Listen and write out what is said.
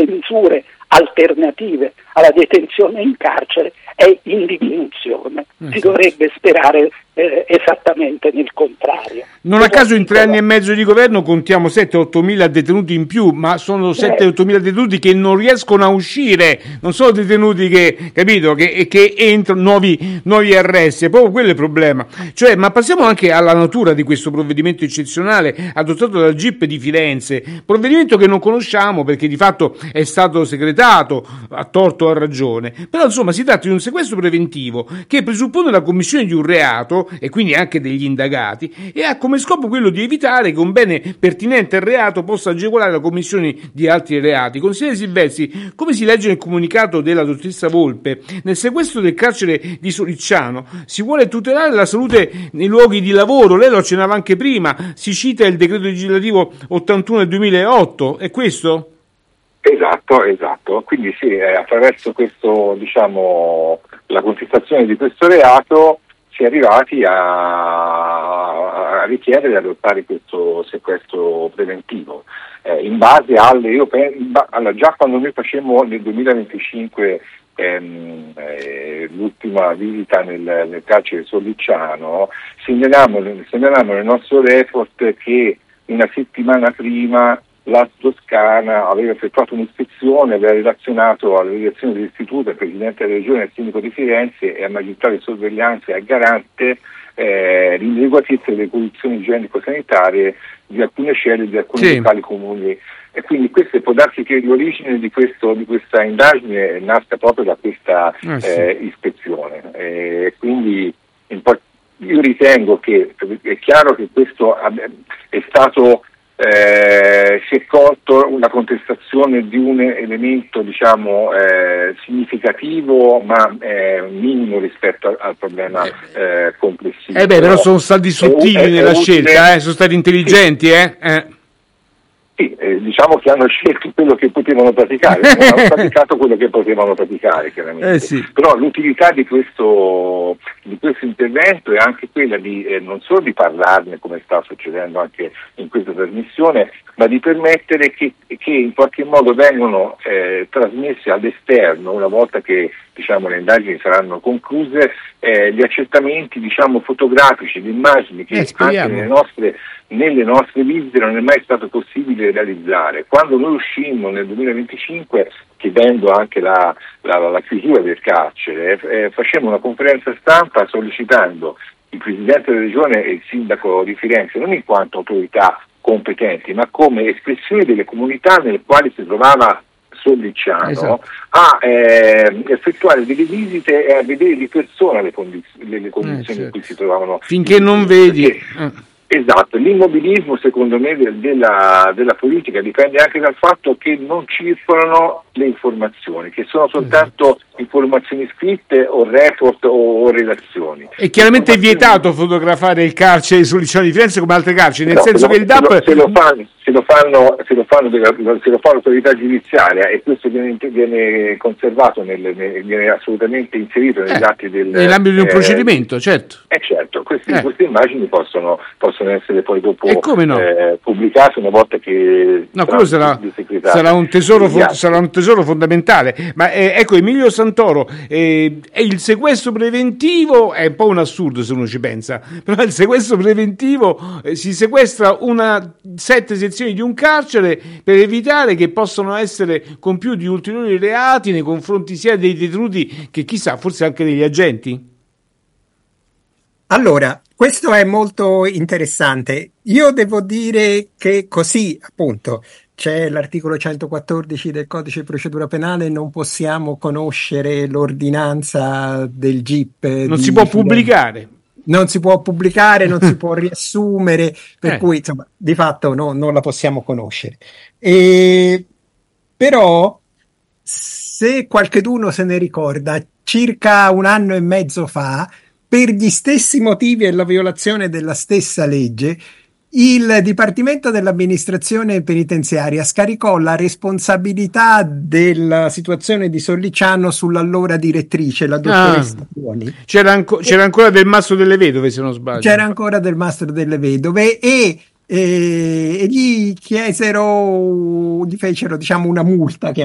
le misure alternative alla detenzione in carcere è in diminuzione. Si dovrebbe sperare esattamente nel contrario. Non a caso in 3 anni e mezzo di governo contiamo 7-8 mila detenuti in più, ma sono 7-8 mila detenuti che non riescono a uscire, non sono detenuti che, capito, che entrano, nuovi arresti, è proprio quello il problema. Cioè, ma passiamo anche alla natura di questo provvedimento eccezionale adottato dal GIP di Firenze, provvedimento che non conosciamo perché di fatto è stato segretato, a torto o a ragione, però insomma si tratta di un sequestro preventivo che presuppone la commissione di un reato e quindi anche degli indagati e ha come scopo quello di evitare che un bene pertinente al reato possa agevolare la commissione di altri reati. Consigliere Silvestri, come si legge nel comunicato della dottoressa Volpe, nel sequestro del carcere di Sollicciano si vuole tutelare la salute nei luoghi di lavoro, lei lo accennava anche prima, si cita il decreto legislativo 81 del 2008, è questo? Esatto, quindi sì, attraverso questo, la contestazione di questo reato si è arrivati a richiedere di adottare questo sequestro preventivo in base già quando noi facemmo nel 2025 l'ultima visita nel carcere Sollicciano, segnalammo nel nostro report che una settimana prima la Toscana aveva effettuato un'ispezione, aveva relazionato alla direzione dell'istituto, al Presidente della Regione, al Sindaco di Firenze e al magistrato di sorveglianza e al Garante l'inadeguatezza delle condizioni igienico-sanitarie di alcune celle di alcuni locali comuni. E quindi questo può darsi che l'origine di questa indagine nasca proprio da questa ispezione. Quindi io ritengo che è chiaro che questo è stato si è colto una contestazione di un elemento significativo ma minimo rispetto al problema complessivo. Però sono stati sottili nella scelta, sono stati intelligenti. Sì, diciamo che hanno scelto quello che potevano praticare, non hanno praticato quello che potevano praticare, chiaramente. Però l'utilità di questo intervento è anche quella di non solo di parlarne, come sta succedendo anche in questa trasmissione, ma di permettere che in qualche modo vengano trasmessi all'esterno, una volta che le indagini saranno concluse, gli accertamenti fotografici, le immagini che anche nelle nostre visite non è mai stato possibile realizzare. Quando noi uscimmo nel 2025, chiedendo anche la chiusura del carcere, facemmo una conferenza stampa sollecitando il Presidente della Regione e il Sindaco di Firenze, non in quanto autorità competenti, ma come espressioni delle comunità nelle quali si trovava Sollicciano, a effettuare delle visite e a vedere di persona le condizioni in cui si trovavano. Finché non vedi. Esatto, l'immobilismo secondo me della politica dipende anche dal fatto che non circolano le informazioni, che sono soltanto informazioni scritte o report o relazioni. E chiaramente è vietato fotografare il carcere di Sollicciano di Firenze come altre carceri, nel senso che il DAP... Se lo fa l'autorità giudiziaria e questo viene conservato, viene assolutamente inserito negli atti nell'ambito di un procedimento, certo. Certo, queste immagini possono essere poi dopo pubblicate una volta che quello sarà un tesoro fondamentale. Ma ecco, Emilio Santoro, il sequestro preventivo è un po' un assurdo se uno ci pensa, però il sequestro preventivo si sequestra 7 sezioni di un carcere per evitare che possano essere compiuti ulteriori reati nei confronti sia dei detenuti che chissà forse anche degli agenti. Allora, questo è molto interessante. Io devo dire che così, appunto, c'è l'articolo 114 del Codice di Procedura Penale, non possiamo conoscere l'ordinanza del GIP. Non si può pubblicare. Non si può pubblicare, non si può riassumere, per cui insomma, di fatto non la possiamo conoscere. Però, se qualcheduno se ne ricorda, circa 1 anno e mezzo fa, per gli stessi motivi e la violazione della stessa legge, il Dipartimento dell'Amministrazione Penitenziaria scaricò la responsabilità della situazione di Sollicciano sull'allora direttrice, la dottoressa Buoni. C'era ancora del Mastro delle Vedove, se non sbaglio. C'era ancora del Mastro delle Vedove e gli fecero una multa,